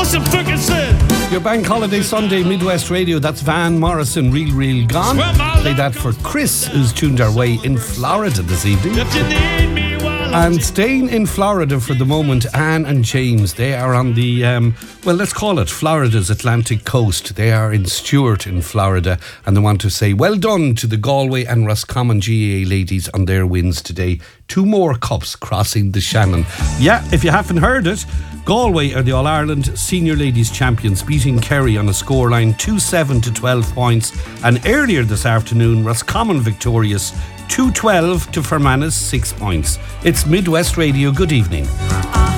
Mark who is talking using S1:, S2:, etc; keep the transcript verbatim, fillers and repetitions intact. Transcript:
S1: Your bank holiday Sunday Midwest Radio, that's Van Morrison, Real Real Gone. Play that for Chris, who's tuned our way in Florida this evening. And staying in Florida for the moment, Anne and James, they are on the, um, well, let's call it Florida's Atlantic coast. They are in Stewart in Florida, and they want to say well done to the Galway and Roscommon G A A ladies on their wins today. Two more cups crossing the Shannon. Yeah, if you haven't heard it, Galway are the All-Ireland Senior Ladies Champions, beating Kerry on a scoreline two seven to twelve points. And earlier this afternoon, Roscommon victorious two twelve to Fermanagh six points. It's Midwest Radio. Good evening.